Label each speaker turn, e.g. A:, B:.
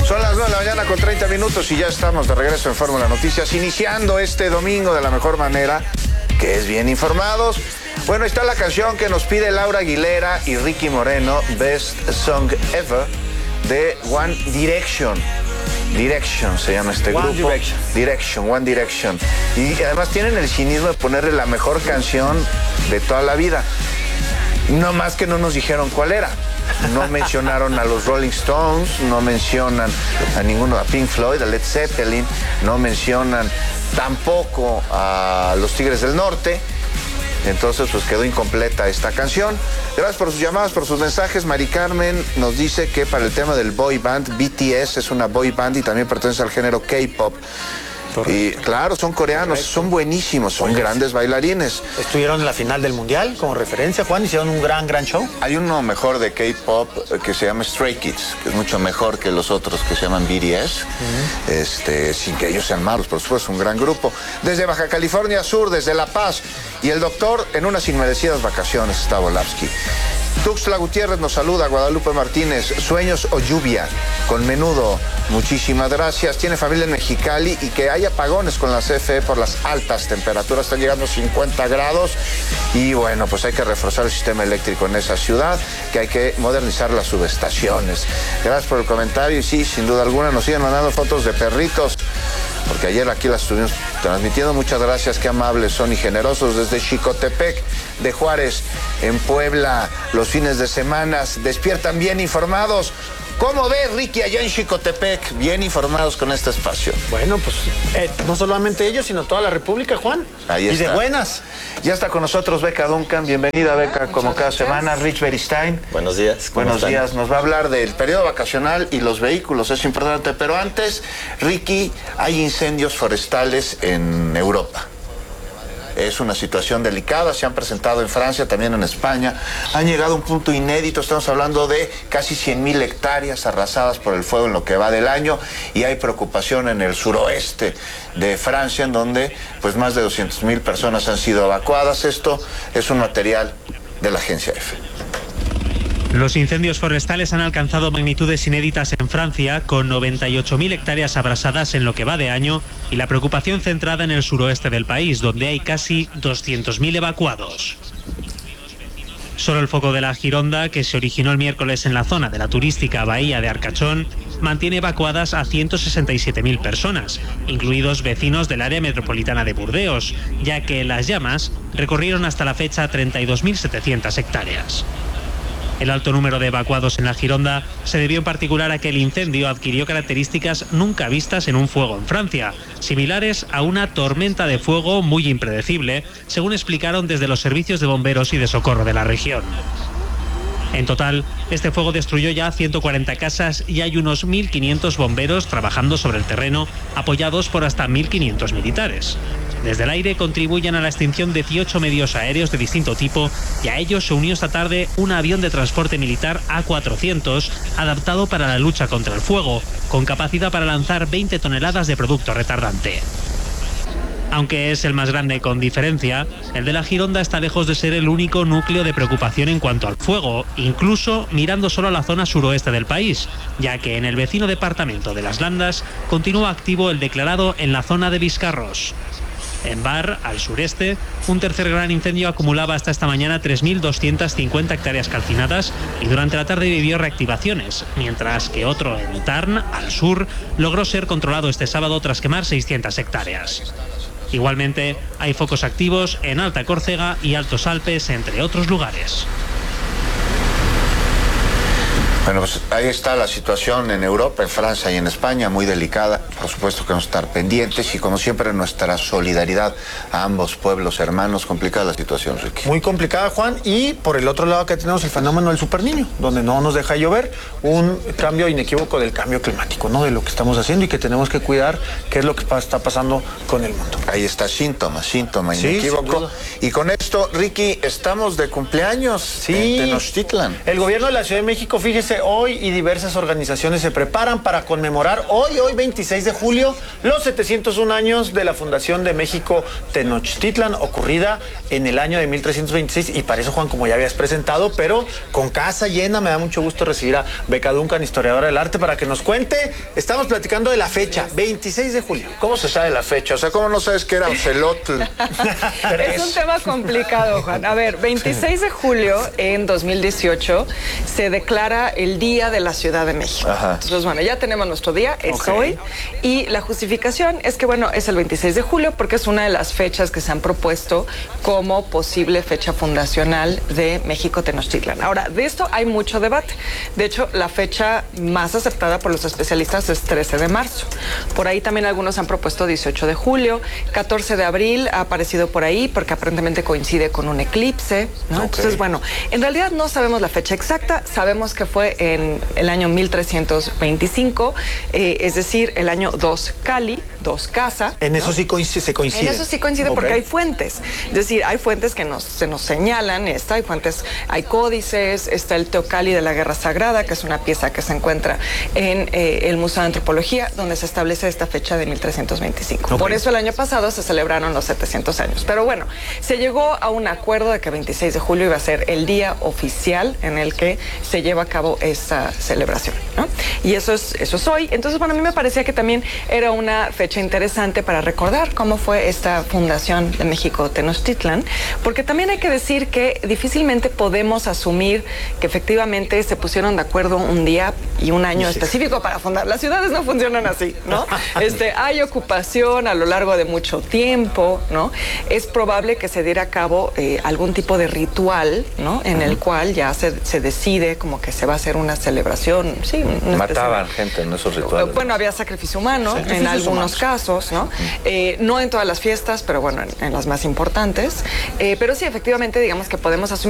A: Son las 9 de la mañana con 30 minutos y ya estamos de regreso en Fórmula Noticias, iniciando este domingo de la mejor manera, que es bien informados. Bueno, está la canción que nos pide Laura Aguilera y Ricky Moreno, Best Song Ever, de One Direction. Direction se llama este grupo. One Direction. Y además tienen el cinismo de ponerle la mejor canción de toda la vida. No más que no nos dijeron cuál era. No mencionaron a los Rolling Stones, no mencionan a ninguno, a Pink Floyd, a Led Zeppelin, no mencionan tampoco a los Tigres del Norte. Entonces pues quedó incompleta esta canción. Gracias por sus llamadas, por sus mensajes. Mari Carmen nos dice que para el tema del boy band, BTS es una boy band y también pertenece al género K-pop. Y claro, son coreanos, son buenísimos, son grandes bailarines.
B: Estuvieron en la final del Mundial como referencia, Juan, hicieron un gran show.
A: Hay uno mejor de K-pop que se llama Stray Kids, que es mucho mejor que los otros que se llaman BTS, sin que ellos sean malos, por supuesto, un gran grupo. Desde Baja California Sur, desde La Paz, y el doctor en unas inmerecidas vacaciones está Volavsky. Tuxtla Gutiérrez nos saluda, Guadalupe Martínez, sueños o lluvia con menudo, muchísimas gracias. Tiene familia en Mexicali y que hay apagones con la CFE por las altas temperaturas, están llegando a 50 grados y bueno, pues hay que reforzar el sistema eléctrico en esa ciudad, que hay que modernizar las subestaciones. Gracias por el comentario y sí, sin duda alguna nos siguen mandando fotos de perritos, porque ayer aquí las estuvimos transmitiendo. Muchas gracias, qué amables son y generosos. Desde Xicotepec de Juárez, en Puebla, los fines de semana despiertan bien informados. ¿Cómo ves, Ricky, allá en Xicotepec? Bien informados con este espacio.
B: Bueno, pues no solamente ellos, sino toda la República, Juan.
A: Ahí está.
B: Y de buenas.
A: Ya está con nosotros Beca Duncan. Bienvenida, Beca, como cada semana. Rich Beristain.
C: Buenos días.
A: Buenos días. Nos va a hablar del periodo vacacional y los vehículos. Es importante. Pero antes, Ricky, hay incendios forestales en Europa. Es una situación delicada, se han presentado en Francia, también en España. Han llegado a un punto inédito, estamos hablando de casi 100,000 hectáreas arrasadas por el fuego en lo que va del año, y hay preocupación en el suroeste de Francia, en donde pues más de 200,000 personas han sido evacuadas. Esto es un material de la agencia EFE.
D: Los incendios forestales han alcanzado magnitudes inéditas en Francia, con 98,000 hectáreas abrasadas en lo que va de año, y la preocupación centrada en el suroeste del país, donde hay casi 200,000 evacuados. Solo el foco de la Gironda, que se originó el miércoles en la zona de la turística bahía de Arcachón, mantiene evacuadas a 167,000 personas, incluidos vecinos del área metropolitana de Burdeos, ya que las llamas recorrieron hasta la fecha 32,700 hectáreas. El alto número de evacuados en la Gironda se debió en particular a que el incendio adquirió características nunca vistas en un fuego en Francia, similares a una tormenta de fuego muy impredecible, según explicaron desde los servicios de bomberos y de socorro de la región. En total, este fuego destruyó ya 140 casas y hay unos 1.500 bomberos trabajando sobre el terreno, apoyados por hasta 1.500 militares. Desde el aire contribuyen a la extinción 18 medios aéreos de distinto tipo, y a ellos se unió esta tarde un avión de transporte militar A400 adaptado para la lucha contra el fuego, con capacidad para lanzar 20 toneladas de producto retardante. Aunque es el más grande con diferencia, el de la Gironda está lejos de ser el único núcleo de preocupación en cuanto al fuego, incluso mirando solo a la zona suroeste del país, ya que en el vecino departamento de Las Landas continúa activo el declarado en la zona de Biscarros. En Bar, al sureste, un tercer gran incendio acumulaba hasta esta mañana 3.250 hectáreas calcinadas y durante la tarde vivió reactivaciones, mientras que otro en Tarn, al sur, logró ser controlado este sábado tras quemar 600 hectáreas. Igualmente, hay focos activos en Alta Córcega y Altos Alpes, entre otros lugares.
A: Bueno, pues ahí está la situación en Europa, en Francia y en España, muy delicada. Por supuesto que vamos a estar pendientes y, como siempre, nuestra solidaridad a ambos pueblos hermanos. Complicada la situación, Ricky.
B: Muy complicada, Juan. Y por el otro lado, que tenemos el fenómeno del superniño, donde no nos deja llover. Un cambio inequívoco del cambio climático, ¿no? De lo que estamos haciendo y que tenemos que cuidar qué es lo que está pasando con el mundo.
A: Ahí está, síntoma inequívoco. Y con esto, Ricky, estamos de cumpleaños en Tenochtitlan.
B: El gobierno de la Ciudad de México, fíjese, que hoy y diversas organizaciones se preparan para conmemorar hoy 26 de julio, los 701 años de la fundación de México Tenochtitlan, ocurrida en el año de 1326. Y para eso, Juan, como ya habías presentado, pero con casa llena, me da mucho gusto recibir a Beca Duncan, historiadora del arte, para que nos cuente. Estamos platicando de la fecha, 26 de julio.
A: ¿Cómo se sabe la fecha? O sea, ¿cómo no sabes que era Ocelotl?
C: Es un tema complicado, Juan. A ver, 26 de julio en 2018 se declara el Día de la Ciudad de México.
A: Ajá.
C: Entonces, bueno, ya tenemos nuestro día, es hoy. Y la justificación es que, bueno, es el 26 de julio porque es una de las fechas que se han propuesto como posible fecha fundacional de México Tenochtitlan. Ahora, de esto hay mucho debate. De hecho, la fecha más aceptada por los especialistas es 13 de marzo. Por ahí también algunos han propuesto 18 de julio, 14 de abril ha aparecido por ahí porque aparentemente coincide con un eclipse, ¿no? Entonces, bueno, en realidad no sabemos la fecha exacta, sabemos que fue en el año 1325, es decir, el año 2 Cali, 2 Casa.
B: En eso sí se coincide.
C: En eso sí coincide porque hay fuentes. Es decir, hay fuentes que se nos señalan, hay fuentes, hay códices, está el Teocalli de la Guerra Sagrada, que es una pieza que se encuentra en el Museo de Antropología, donde se establece esta fecha de 1325. Por eso el año pasado se celebraron los 700 años. Pero bueno, se llegó a un acuerdo de que 26 de julio iba a ser el día oficial en el que se lleva a cabo esta celebración, ¿no? Y eso es hoy. Entonces, bueno, a mí me parecía que también era una fecha interesante para recordar cómo fue esta fundación de México Tenochtitlan, porque también hay que decir que difícilmente podemos asumir que efectivamente se pusieron de acuerdo un día y un año específico para fundar. Las ciudades no funcionan así, ¿no? Hay ocupación a lo largo de mucho tiempo, ¿no? Es probable que se diera a cabo algún tipo de ritual, ¿no? En el cual ya se decide como que se va a hacer una celebración, sí.
A: Mataban gente en esos rituales.
C: Bueno, había sacrificio humano en algunos casos, ¿no? No en todas las fiestas, pero bueno, en las más importantes. Pero sí, efectivamente, digamos que podemos asumir